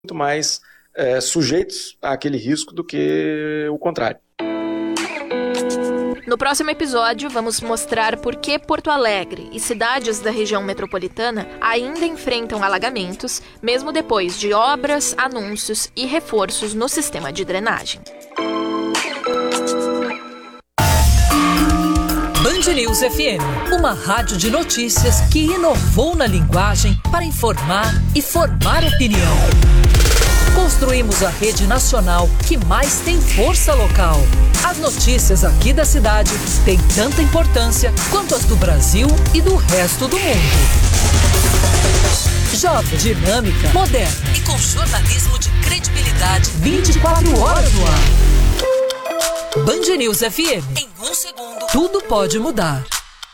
muito mais sujeitos àquele risco do que o contrário. No próximo episódio, vamos mostrar por que Porto Alegre e cidades da região metropolitana ainda enfrentam alagamentos, mesmo depois de obras, anúncios e reforços no sistema de drenagem. Band News FM, uma rádio de notícias que inovou na linguagem para informar e formar opinião. Construímos a rede nacional que mais tem força local. As notícias aqui da cidade têm tanta importância quanto as do Brasil e do resto do mundo. Jovem, dinâmica, moderna e com jornalismo de credibilidade 24 horas no ar. Band News FM. Em um segundo, tudo pode mudar.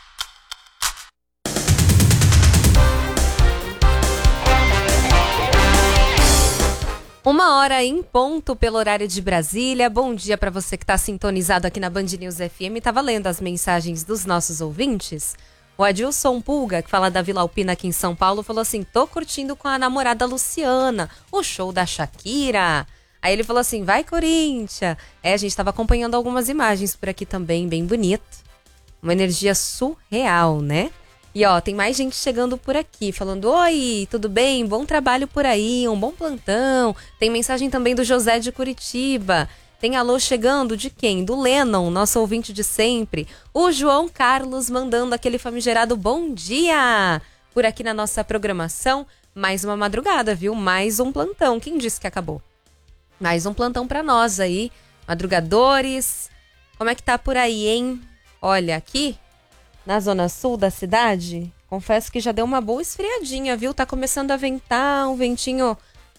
Uma hora em ponto pelo horário de Brasília. Bom dia para você que está sintonizado aqui na Band News FM. Estava lendo as mensagens dos nossos ouvintes. O Adilson Pulga, que fala da Vila Alpina aqui em São Paulo, falou assim: tô curtindo com a namorada Luciana o show da Shakira. Aí ele falou assim: vai Corinthians. A gente estava acompanhando algumas imagens por aqui também, bem bonito. Uma energia surreal, né? E ó, tem mais gente chegando por aqui, falando: oi, tudo bem? Bom trabalho por aí, um bom plantão. Tem mensagem também do José de Curitiba. Tem alô chegando de quem? Do Lennon, nosso ouvinte de sempre. O João Carlos mandando aquele famigerado bom dia por aqui na nossa programação. Mais uma madrugada, viu? Mais um plantão. Quem disse que acabou? Mais um plantão pra nós aí, madrugadores. Como é que tá por aí, hein? Olha, aqui na zona sul da cidade, confesso que já deu uma boa esfriadinha, viu? Tá começando a ventar, um ventinho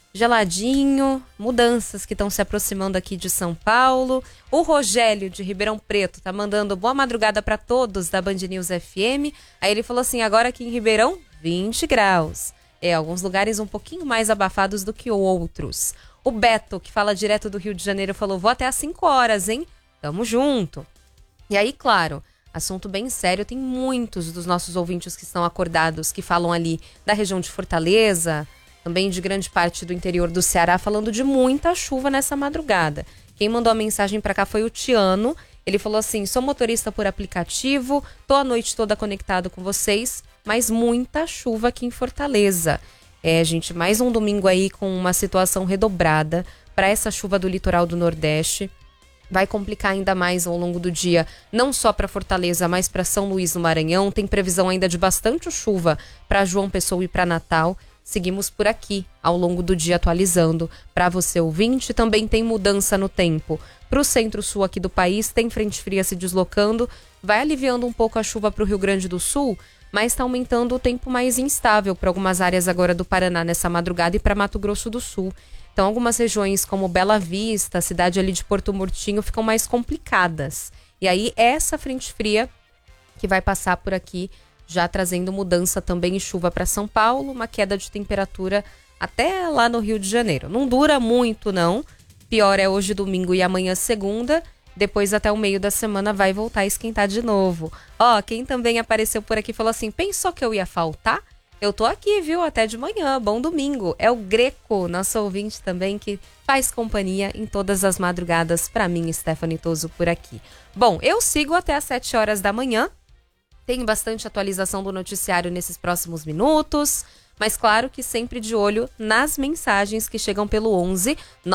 geladinho, mudanças que estão se aproximando aqui de São Paulo. O Rogério de Ribeirão Preto tá mandando boa madrugada para todos da Band News FM. Aí ele falou assim: agora aqui em Ribeirão, 20 graus. Alguns lugares um pouquinho mais abafados do que outros. O Beto, que fala direto do Rio de Janeiro, falou: vou até às 5 horas, hein? Tamo junto. E aí, claro, assunto bem sério, tem muitos dos nossos ouvintes que estão acordados, que falam ali da região de Fortaleza, também de grande parte do interior do Ceará, falando de muita chuva nessa madrugada. Quem mandou a mensagem para cá foi o Tiano. Ele falou assim: sou motorista por aplicativo, tô a noite toda conectado com vocês, mas muita chuva aqui em Fortaleza. Gente, mais um domingo aí com uma situação redobrada para essa chuva do litoral do Nordeste. Vai complicar ainda mais ao longo do dia, não só para Fortaleza, mas para São Luís do Maranhão. Tem previsão ainda de bastante chuva para João Pessoa e para Natal. Seguimos por aqui ao longo do dia atualizando para você ouvinte. Também tem mudança no tempo. Para o centro-sul aqui do país, tem frente fria se deslocando. Vai aliviando um pouco a chuva para o Rio Grande do Sul, mas está aumentando o tempo mais instável para algumas áreas agora do Paraná nessa madrugada e para Mato Grosso do Sul. Então, algumas regiões como Bela Vista, a cidade ali de Porto Murtinho, ficam mais complicadas. E aí, essa frente fria que vai passar por aqui, já trazendo mudança também e chuva para São Paulo, uma queda de temperatura até lá no Rio de Janeiro. Não dura muito, não. Pior é hoje, domingo, e amanhã, segunda. Depois, até o meio da semana, vai voltar a esquentar de novo. Quem também apareceu por aqui falou assim: pensou que eu ia faltar? Eu tô aqui, viu? Até de manhã. Bom domingo. É o Greco, nosso ouvinte também, que faz companhia em todas as madrugadas para mim, Stephanie Toso, por aqui. Bom, eu sigo até às 7 horas da manhã. Tem bastante atualização do noticiário nesses próximos minutos, mas claro que sempre de olho nas mensagens que chegam pelo 11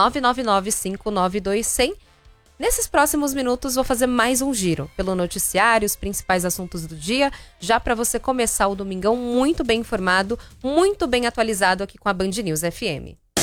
999 592 100. Nesses próximos minutos vou fazer mais um giro pelo noticiário, os principais assuntos do dia, já para você começar o domingão muito bem informado, muito bem atualizado aqui com a Band News FM.